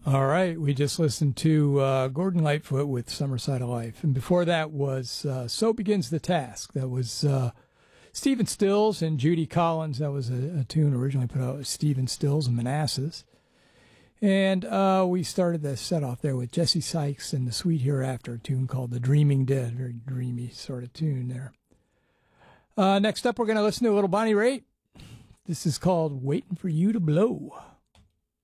All right, we just listened to Gordon Lightfoot with Summer Side of Life. And before that was So Begins the Task. That was Stephen Stills and Judy Collins. That was a tune originally put out with Stephen Stills and Manassas. And we started the set off there with Jesse Sykes and the Sweet Hereafter, a tune called The Dreaming Dead. Very dreamy sort of tune there. Next up, we're going to listen to a little Bonnie Raitt. This is called Waiting for You to Blow.